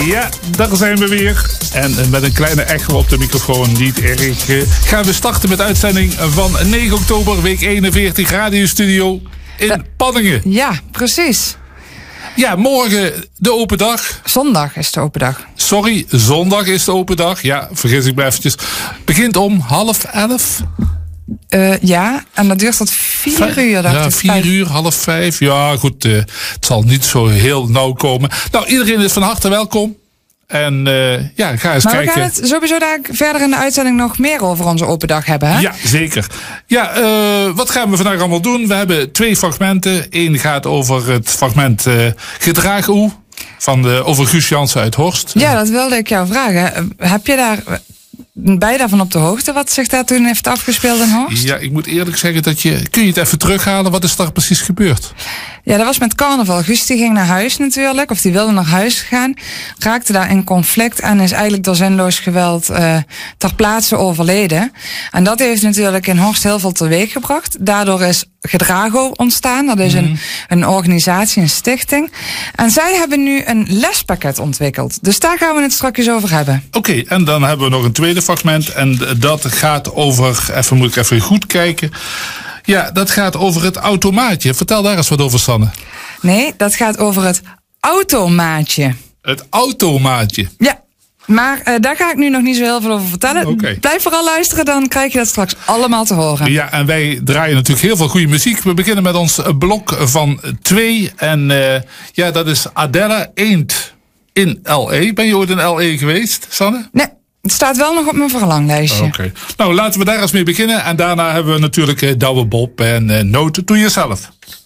Ja, daar zijn we weer. En met een kleine echo op de microfoon, niet erg. Gaan we starten met uitzending van 9 oktober, week 41, radiostudio in Panningen. Ja, precies. Ja, morgen de open dag. Zondag is de open dag. Sorry, zondag is de open dag. Ja, vergis ik me eventjes. Begint om 10:30. Ja, en dat duurt tot 4 uur. Ja, 4 uur, 4:30. Ja, goed, het zal niet zo heel nauw komen. Nou, iedereen is van harte welkom. En ja, ga eens kijken. Maar we gaan het sowieso daar verder in de uitzending nog meer over onze open dag hebben, hè? Ja, zeker. Ja, wat gaan we vandaag allemaal doen? We hebben 2 fragmenten. Eén gaat over het fragment Gedraag Oe over Guus Jansen uit Horst. Ja, dat wilde ik jou vragen. Ben je daarvan op de hoogte wat zich daar toen heeft afgespeeld in Horst? Ja, ik moet eerlijk zeggen kun je het even terughalen? Wat is daar precies gebeurd? Ja, dat was met carnaval. Guus die ging naar huis natuurlijk, of die wilde naar huis gaan. Raakte daar in conflict en is eigenlijk door zinloos geweld ter plaatse overleden. En dat heeft natuurlijk in Horst heel veel teweeg gebracht. Daardoor is Gedrago ontstaan. Dat is een organisatie, een stichting. En zij hebben nu een lespakket ontwikkeld. Dus daar gaan we het straks over hebben. Oké, en dan hebben we nog een tweede fragment. En dat gaat over, moet ik even goed kijken. Ja, dat gaat over het automaatje. Vertel daar eens wat over, Sanne. Nee, dat gaat over het automaatje. Het automaatje? Ja. Maar daar ga ik nu nog niet zo heel veel over vertellen. Okay. Blijf vooral luisteren, dan krijg je dat straks allemaal te horen. Ja, en wij draaien natuurlijk heel veel goede muziek. We beginnen met ons blok van 2. En ja, dat is Adele Eend in L.A. Ben je ooit in L.A. geweest, Sanne? Nee, het staat wel nog op mijn verlanglijstje. Oké. Nou, laten we daar eens mee beginnen. En daarna hebben we natuurlijk Douwe Bob en Note to Yourself.